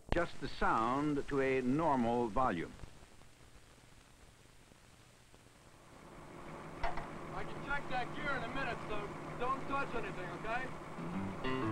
Adjust the sound to a normal volume. I can check that gear in a minute, so don't touch anything, okay?